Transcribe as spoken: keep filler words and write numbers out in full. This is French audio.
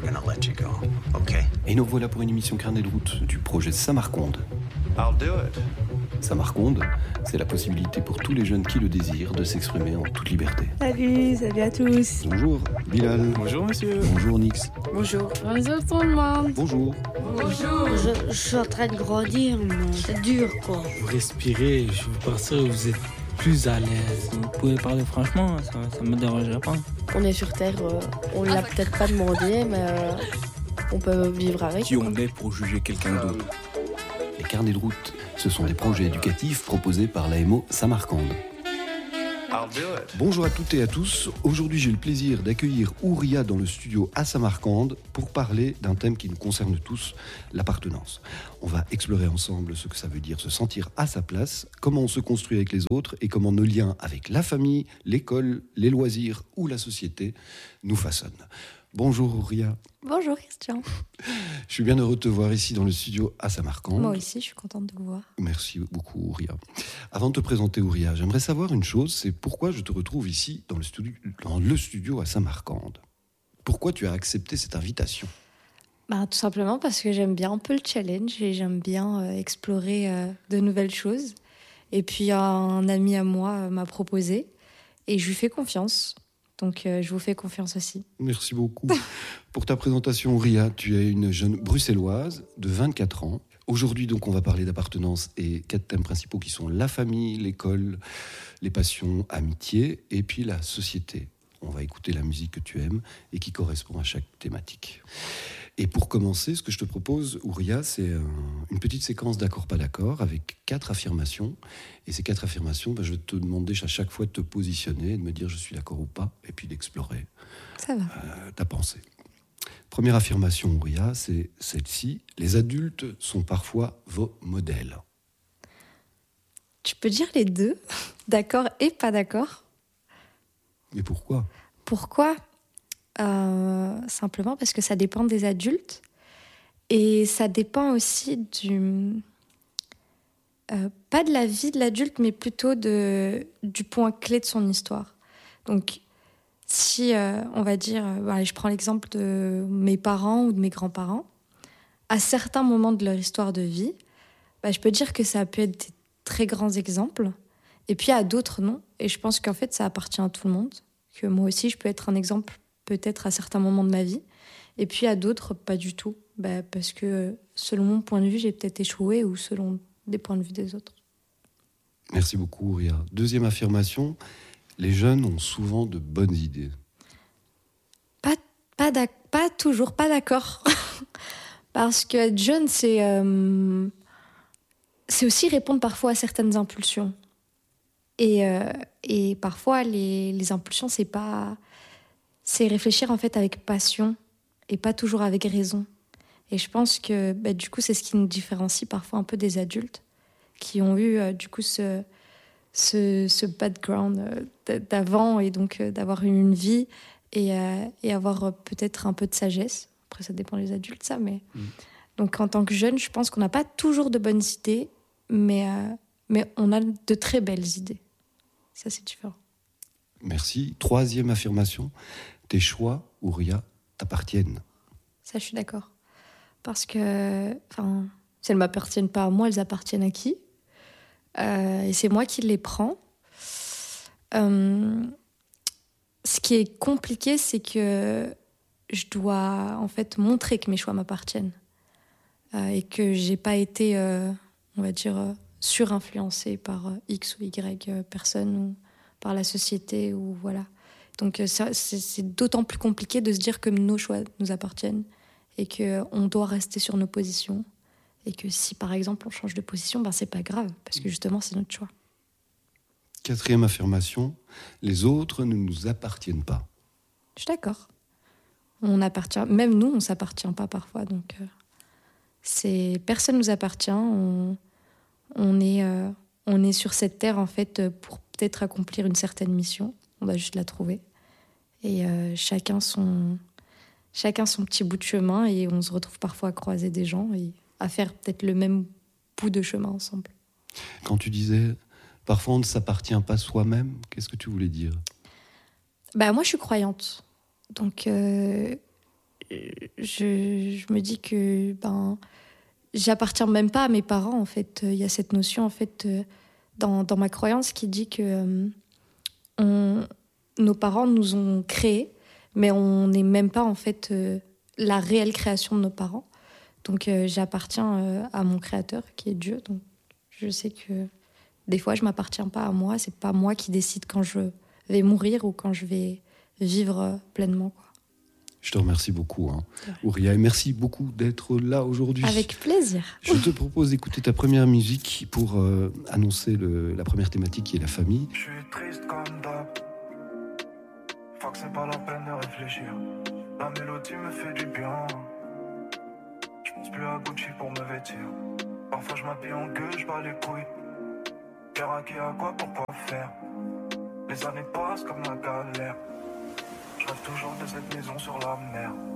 gonna let you go, okay? Et nous voilà pour une émission carnet de route du projet Samarconde. I'll do it. Samarconde, c'est la possibilité pour tous les jeunes qui le désirent de s'exprimer en toute liberté. Salut, salut à tous. Bonjour Bilal. Bonjour monsieur. Bonjour Nix. Bonjour. Bonjour tout le monde. Bonjour. Bonjour. Je, je suis en train de grandir, mais c'est dur quoi. Vous respirez, je veux partir, vous êtes plus à l'aise. Vous pouvez parler franchement, ça, ça me dérangerait pas. On est sur Terre, euh, on l'a peut-être pas demandé, mais euh, on peut vivre avec. Qui on est pour juger quelqu'un d'autre? Les carnets de route, ce sont des projets éducatifs proposés par l'A M O Samarcande. I'll do it. Bonjour à toutes et à tous. Aujourd'hui, j'ai le plaisir d'accueillir Ouria dans le studio à Samarcande pour parler d'un thème qui nous concerne tous, l'appartenance. On va explorer ensemble ce que ça veut dire se sentir à sa place, comment on se construit avec les autres et comment nos liens avec la famille, l'école, les loisirs ou la société nous façonnent. Bonjour Ouria. Bonjour Christian. Je suis bien heureux de te voir ici dans le studio à Samarcande. Moi aussi, je suis contente de vous voir. Merci beaucoup Ouria. Avant de te présenter Ouria, j'aimerais savoir une chose, c'est pourquoi je te retrouve ici dans le studio, dans le studio à Samarcande. Pourquoi tu as accepté cette invitation ? Bah, tout simplement parce que j'aime bien un peu le challenge et j'aime bien euh, explorer euh, de nouvelles choses. Et puis un ami à moi euh, m'a proposé et je lui fais confiance. Donc, euh, je vous fais confiance aussi. Merci beaucoup. Pour ta présentation, Ouria, tu es une jeune bruxelloise de vingt-quatre ans. Aujourd'hui, donc, on va parler d'appartenance et quatre thèmes principaux qui sont la famille, l'école, les passions, amitié et puis la société. On va écouter la musique que tu aimes et qui correspond à chaque thématique. Et pour commencer, ce que je te propose, Ouria, c'est un, une petite séquence d'accord, pas d'accord, avec quatre affirmations. Et ces quatre affirmations, ben, je vais te demander à chaque fois de te positionner, de me dire je suis d'accord ou pas, et puis d'explorer Ça va. euh, ta pensée. Première affirmation, Ouria, c'est celle-ci. Les adultes sont parfois vos modèles. Tu peux dire les deux, d'accord et pas d'accord. Mais pourquoi ? Pourquoi ? Euh, simplement parce que ça dépend des adultes et ça dépend aussi du euh, pas de la vie de l'adulte mais plutôt de, du point clé de son histoire. Donc si euh, on va dire euh, allez, je prends l'exemple de mes parents ou de mes grands-parents, à certains moments de leur histoire de vie, bah, je peux dire que ça peut être des très grands exemples et puis à d'autres non, et je pense qu'en fait ça appartient à tout le monde, que moi aussi je peux être un exemple peut-être à certains moments de ma vie, et puis à d'autres, pas du tout, bah, parce que selon mon point de vue, j'ai peut-être échoué, ou selon des points de vue des autres. Merci beaucoup, Ouria. Deuxième affirmation, les jeunes ont souvent de bonnes idées. Pas, pas, pas toujours, pas d'accord. Parce que être jeune, c'est, euh, c'est aussi répondre parfois à certaines impulsions. Et, euh, et parfois, les, les impulsions, c'est pas... c'est réfléchir en fait avec passion et pas toujours avec raison. Et je pense que bah, du coup, c'est ce qui nous différencie parfois un peu des adultes qui ont eu euh, du coup ce, ce, ce background euh, d'avant et donc euh, d'avoir eu une vie et, euh, et avoir euh, peut-être un peu de sagesse. Après, ça dépend des adultes, ça. Mais... Mmh. Donc en tant que jeune, je pense qu'on n'a pas toujours de bonnes idées, mais, euh, mais on a de très belles idées. Ça, c'est différent. Merci. Troisième affirmation, tes choix, Ouria, t'appartiennent. Ça, je suis d'accord. Parce que, enfin, si elles ne m'appartiennent pas à moi, elles appartiennent à qui ? euh, Et c'est moi qui les prends. Euh, ce qui est compliqué, c'est que je dois, en fait, montrer que mes choix m'appartiennent. Euh, et que je n'ai pas été, euh, on va dire, euh, surinfluencée par euh, X ou Y euh, personne ou par la société, ou voilà. Donc ça, c'est, c'est d'autant plus compliqué de se dire que nos choix nous appartiennent et qu'on doit rester sur nos positions. Et que si, par exemple, on change de position, ben, c'est pas grave, parce que justement, c'est notre choix. Quatrième affirmation, les autres ne nous appartiennent pas. Je suis d'accord. On appartient, même nous, on ne s'appartient pas parfois. Donc, euh, c'est, personne ne nous appartient. On, on, est, euh, on est sur cette terre, en fait, pour peut-être accomplir une certaine mission. On va juste la trouver. Et euh, chacun, son, chacun son petit bout de chemin. Et on se retrouve parfois à croiser des gens et à faire peut-être le même bout de chemin ensemble. Quand tu disais « parfois on ne s'appartient pas soi-même », qu'est-ce que tu voulais dire ? Bah, moi, je suis croyante. Donc, euh, je, je me dis que ben, j'appartiens même pas à mes parents, en fait. Il y a cette notion, en fait, dans, dans ma croyance qui dit que euh, on, nos parents nous ont créés, mais on n'est même pas, en fait, euh, la réelle création de nos parents. Donc, euh, j'appartiens euh, à mon créateur, qui est Dieu. Donc, je sais que des fois, je m'appartiens pas à moi. C'est pas moi qui décide quand je vais mourir ou quand je vais vivre euh, pleinement, quoi. Je te remercie beaucoup, hein, Ouria, et merci beaucoup d'être là aujourd'hui. Avec plaisir. Je te propose d'écouter ta première musique pour euh, annoncer le, la première thématique qui est la famille. Je suis triste comme d'hab. Faut que c'est pas la peine de réfléchir. La mélodie me fait du bien. Je pense plus à Gucci pour me vêtir. Parfois je m'habille en gueule, je bats les couilles. Père à qui à quoi pour pas faire. Les années passent comme la galère. Je rêve toujours de cette maison sur la mer.